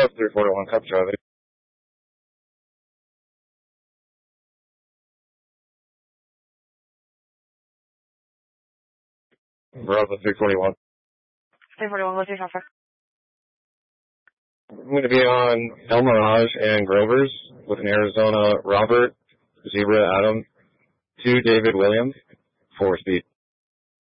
Bravo 341, copy Charlie. Bravo 341. 341, what's your traffic? I'm going to be on El Mirage and Grover's with an Arizona Robert, Zebra Adam, 2 David Williams, 4 speed.